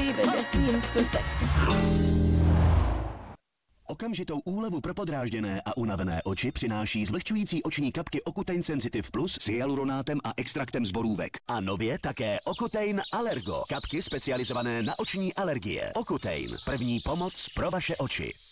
baby, that seems perfect. Okamžitou úlevu pro podrážděné a unavené oči přináší zvlhčující oční kapky Ocutein Sensitive Plus s hyaluronátem a extraktem z borůvek. A nově také Ocutein Allergo. Kapky specializované na oční alergie. Ocutein. První pomoc pro vaše oči.